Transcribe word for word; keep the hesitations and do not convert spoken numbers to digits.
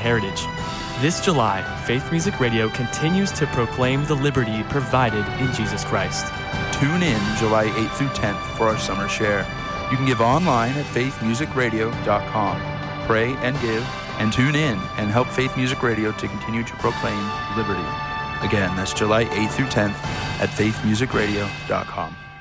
heritage. This July, Faith Music Radio continues to proclaim the liberty provided in Jesus Christ. Tune in July eighth through tenth for our summer share. You can give online at faith music radio dot com. Pray and give, and tune in and help Faith Music Radio to continue to proclaim liberty. Again, that's July eighth through tenth at faith music radio dot com.